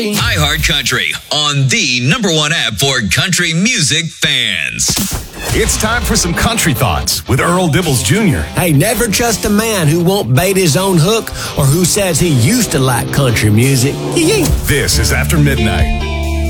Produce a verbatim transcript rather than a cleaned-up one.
iHeart Country on the number one app for country music fans. It's time for some country thoughts with Earl Dibbles Junior Hey, never trust a man who won't bait his own hook or who says he used to like country music. This is After Midnight.